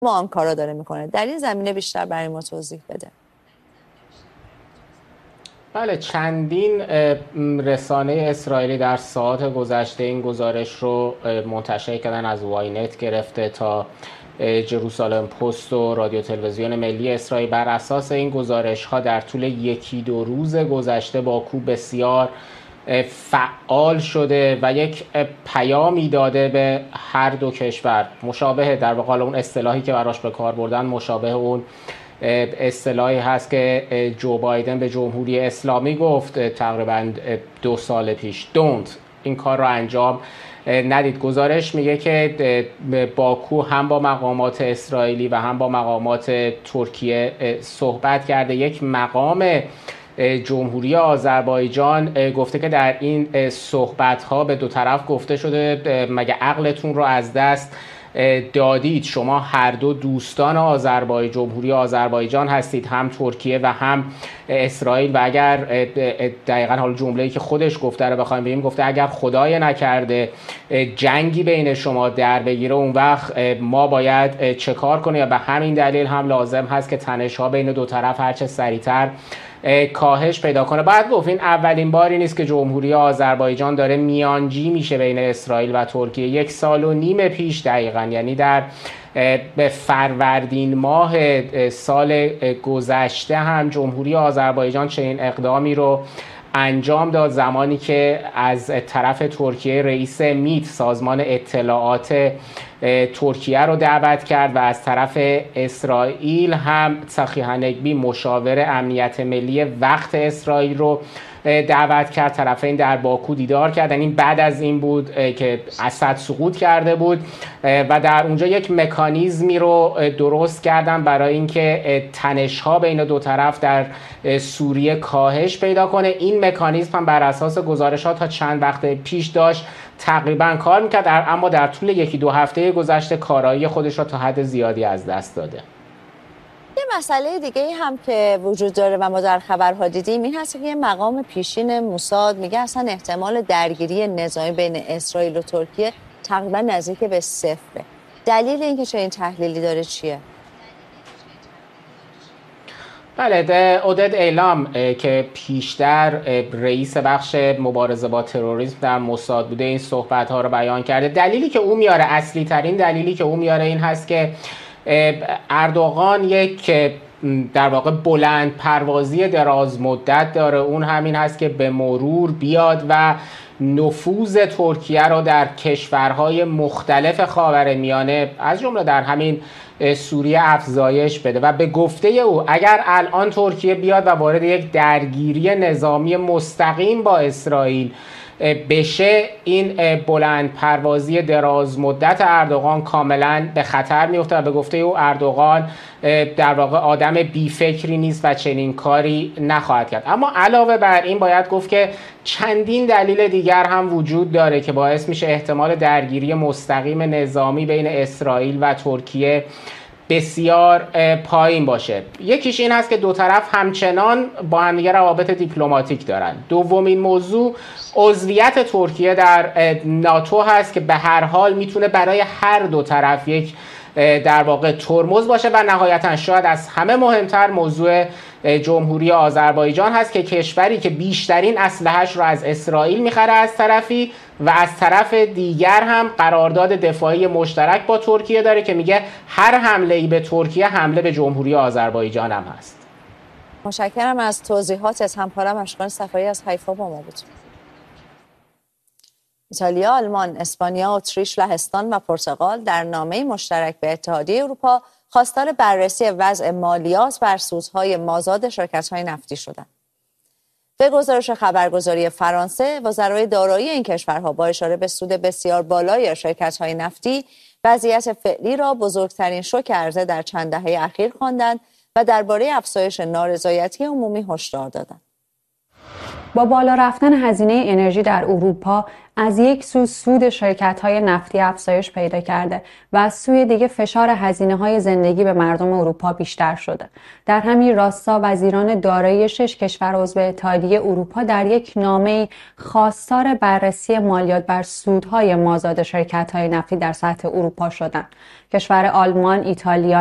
ما آنکارا داره میکنه. در این زمینه بیشتر برای ما توضیح بده. بله، چندین رسانه اسرائیلی در ساعات گذشته این گزارش رو منتشر کردن، از واینت گرفته تا جروسالم پست و رادیو تلویزیون ملی اسرائیل. بر اساس این گزارش ها در طول یکی دو روز گذشته باکو بسیار فعال شده و یک پیامی داده به هر دو کشور، مشابه در واقع اون اصطلاحی که براش به کار بردن مشابه اون اصطلاحی هست که جو بایدن به جمهوری اسلامی گفت تقریبا 2 سال پیش، don't این کار رو انجام ندید. گزارش میگه که باکو هم با مقامات اسرائیلی و هم با مقامات ترکیه صحبت کرده. یک مقام جمهوری آذربایجان گفته که در این صحبت‌ها به دو طرف گفته شده مگه عقلتون رو از دست دادید؟ شما هر دو دوستان جمهوری آذربایجان هستید، هم ترکیه و هم اسرائیل، و اگر دقیقاً حال جمله‌ای که خودش گفته رو بخوایم بگیم، گفته اگر خدای نکرده جنگی بین شما در بگیره، اون وقت ما باید چه کار کنیم؟ و به همین دلیل هم لازم هست که تنش‌ها بین دو طرف هرچه سریعتر کاهش پیدا کنه. بعد گفت این اولین باری نیست که جمهوری آذربایجان داره میانجی میشه بین اسرائیل و ترکیه. 1.5 سال پیش دقیقاً، یعنی در به فروردین ماه سال گذشته هم جمهوری آذربایجان چنین اقدامی رو انجام داد، زمانی که از طرف ترکیه رئیس میت، سازمان اطلاعات ترکیه رو دعوت کرد، و از طرف اسرائیل هم چخی هنگبی مشاور امنیت ملی وقت اسرائیل رو دعوت کرد. طرفین در باکو دیدار کردن. این بعد از این بود که اسد سقوط کرده بود و در اونجا یک مکانیزمی رو درست کردن برای اینکه تنش‌ها بین دو طرف در سوریه کاهش پیدا کنه. این مکانیزم هم بر اساس گزارشات تا چند وقت پیش داشت تقریبا کار میکرد، اما در طول 1-2 هفته گذشته کارایی خودش را تا حد زیادی از دست داده. یه مسئله دیگه هم که وجود داره و ما در خبرها دیدیم این هست که یه مقام پیشین موساد میگه اصلا احتمال درگیری نظامی بین اسرائیل و ترکیه تقریبا نزدیک به 0. دلیل اینکه چنین تحلیلی داره چیه؟ بله، عدد اعلام که پیشتر رئیس بخش مبارزه با تروریسم در موساد بوده این صحبت ها رو بیان کرده. دلیلی که او میاره، اصلی ترین دلیلی که او میاره این هست که اردوغان یک در واقع بلند پروازی دراز مدت داره. اون همین هست که به مرور بیاد و نفوذ ترکیه رو در کشورهای مختلف خاورمیانه از جمله در همین سوریه افزایش بده. و به گفته او اگر الان ترکیه بیاد و وارد یک درگیری نظامی مستقیم با اسرائیل بشه، این بلند پروازی دراز مدت اردوغان کاملا به خطر میفته. و به گفته او اردوغان در واقع آدم بی فکری نیست و چنین کاری نخواهد کرد. اما علاوه بر این باید گفت که چندین دلیل دیگر هم وجود داره که باعث میشه احتمال درگیری مستقیم نظامی بین اسرائیل و ترکیه بسیار پایین باشه. یکیش این هست که دو طرف همچنان با همدیگه روابط دیپلماتیک دارن. دومین موضوع عضویت ترکیه در ناتو هست که به هر حال میتونه برای هر دو طرف یک در واقع ترمز باشه. و نهایتا شاید از همه مهمتر موضوع جمهوری آذربایجان هست که کشوری که بیشترین اسلحه‌اش رو از اسرائیل میخره از طرفی، و از طرف دیگر هم قرارداد دفاعی مشترک با ترکیه داره که میگه هر حمله‌ای به ترکیه حمله به جمهوری آذربایجان هم هست. متشکرم از توضیحات همکارم اشکان صفایی از حیفا با ما بود. ایتالیا، آلمان، اسپانیا، اتریش، لهستان و پرتغال در نامه مشترک به اتحادیه اروپا خواستار بررسی وضع مالیات بر سودهای مازاد شرکت‌های نفتی شدند. به گزارش خبرگزاری فرانسه، وزرای دارایی این کشورها با اشاره به سود بسیار بالای شرکت‌های نفتی، وضعیت فعلی را بزرگترین شوک عرضه در چند دهه اخیر خواندند و درباره افزایش نارضایتی عمومی هشدار دادند. با بالا رفتن هزینه انرژی در اروپا، از یک سو سود شرکت‌های نفتی افزایش پیدا کرده و از سوی دیگه فشار هزینه‌های زندگی به مردم اروپا بیشتر شده. در همین راستا وزیران دارایی 6 کشور عضو اتحادیه اروپا در یک نامه خواستار بررسی مالیات بر سودهای مازاد شرکت‌های نفتی در سطح اروپا شدند. کشور آلمان، ایتالیا،